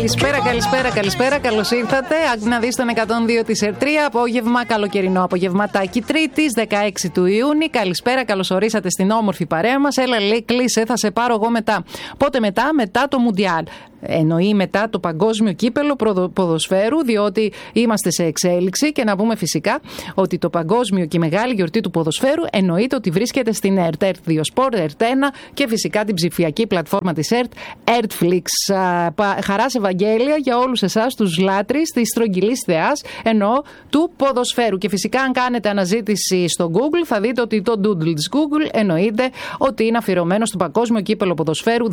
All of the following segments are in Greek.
Καλησπέρα. Καλώς ήρθατε. Να δεις τον 102 της ΕΡΤΡΙΑ. Απόγευμα, καλοκαιρινό απογευματάκι Τρίτης, 16 του Ιούνιου. Καλησπέρα, καλώς ορίσατε στην όμορφη παρέα μας. Έλα, λέει, κλείσε, θα σε πάρω εγώ μετά. Πότε μετά το Μουντιάλ. Εννοεί μετά το παγκόσμιο κύπελο ποδοσφαίρου, διότι είμαστε σε εξέλιξη. Και να πούμε φυσικά ότι το παγκόσμιο και η μεγάλη γιορτή του ποδοσφαίρου εννοείται ότι βρίσκεται στην ΕΡΤ, ΕΡΤ2 Sport, ΕΡΤ1 και φυσικά την ψηφιακή πλατφόρμα της ΕΡΤ, ΕΡΤΦλίξ. Χαράς Ευαγγέλια για όλους εσάς τους λάτρεις της στρογγυλής θεάς, εννοώ του ποδοσφαίρου. Και φυσικά, αν κάνετε αναζήτηση στο Google, θα δείτε ότι το Doodle της Google εννοείται ότι είναι αφιερωμένο στο παγκόσμιο κύπελο ποδοσφαίρου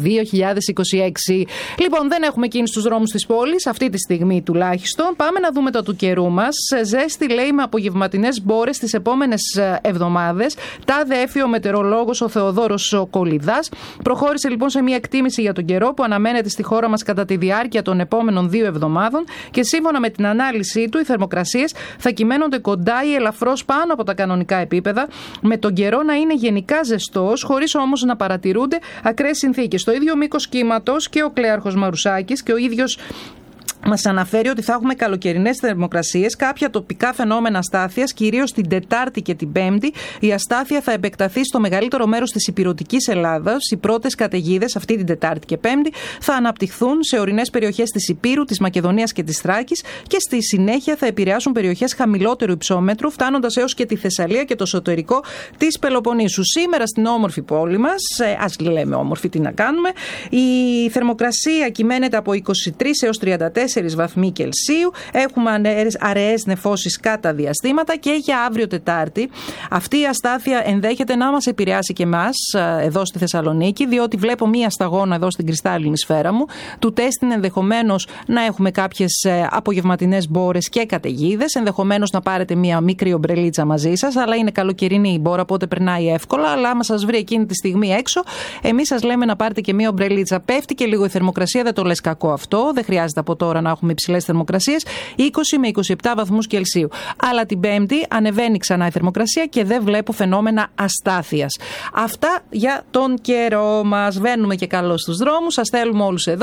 2026. Λοιπόν, δεν έχουμε κίνηση στους δρόμους της πόλης, αυτή τη στιγμή τουλάχιστον. Πάμε να δούμε το του καιρού μας. Ζέστη, λέει, με απογευματινές μπόρες τις επόμενες εβδομάδες. Τάδε έφη ο μετεωρολόγος ο Θεοδόρος Κολιδάς. Προχώρησε λοιπόν σε μια εκτίμηση για τον καιρό που αναμένεται στη χώρα μας κατά τη διάρκεια των επόμενων 2 εβδομάδων και σύμφωνα με την ανάλυση του, οι θερμοκρασίες θα κυμαίνονται κοντά ή ελαφρώς πάνω από τα κανονικά επίπεδα, με τον καιρό να είναι γενικά ζεστός, χωρίς όμως να παρατηρούνται ακραίες συνθήκες. Στο ίδιο μήκος κύματος και ο Κλέαρχος Μαρουσάκης και ο ίδιος μας αναφέρει ότι θα έχουμε καλοκαιρινές θερμοκρασίες, κάποια τοπικά φαινόμενα αστάθειας, κυρίως την Τετάρτη και την Πέμπτη. Η αστάθεια θα επεκταθεί στο μεγαλύτερο μέρος της ηπειρωτικής Ελλάδας. Οι πρώτες καταιγίδες, αυτή την Τετάρτη και Πέμπτη, θα αναπτυχθούν σε ορεινές περιοχές της Ηπείρου, της Μακεδονίας και της Θράκης και στη συνέχεια θα επηρεάσουν περιοχές χαμηλότερου υψόμετρου, φτάνοντας έως και τη Θεσσαλία και το εσωτερικό της Πελοποννήσου. Σήμερα στην όμορφη πόλη μας, ας λέμε όμορφη, τι να κάνουμε, η θερμοκρασία κυμαίνεται από 23 έως 34 βαθμοί Κελσίου. Έχουμε αραιές νεφώσεις κατά διαστήματα και για αύριο Τετάρτη αυτή η αστάθεια ενδέχεται να μας επηρεάσει και εμάς εδώ στη Θεσσαλονίκη, διότι βλέπω μία σταγόνα εδώ στην κρυστάλλινη σφαίρα μου. Του τεστ είναι ενδεχομένως να έχουμε κάποιες απογευματινές μπόρες και καταιγίδες. Ενδεχομένως να πάρετε μία μικρή ομπρελίτσα μαζί σας, αλλά είναι καλοκαιρινή η μπόρα, οπότε περνάει εύκολα. Αλλά άμα σας βρει εκείνη τη στιγμή έξω, εμείς σας λέμε να πάρετε και μία ομπρελίτσα. Πέφτει και λίγο η θερμοκρασία, δεν το λες κακό αυτό, δεν χρειάζεται από τώρα να έχουμε υψηλές θερμοκρασίες, 20 με 27 βαθμούς Κελσίου. Αλλά την Πέμπτη ανεβαίνει ξανά η θερμοκρασία και δεν βλέπω φαινόμενα αστάθειας. Αυτά για τον καιρό μας. Βαίνουμε και καλώς στους δρόμους. Σας θέλουμε όλους εδώ.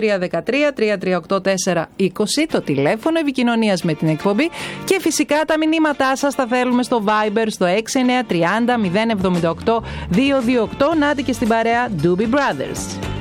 2313-338-420 το τηλέφωνο επικοινωνίας με την εκπομπή. Και φυσικά τα μηνύματά σας τα θέλουμε στο Viber στο 6930 078 228. Να είστε και στην παρέα Doobie Brothers.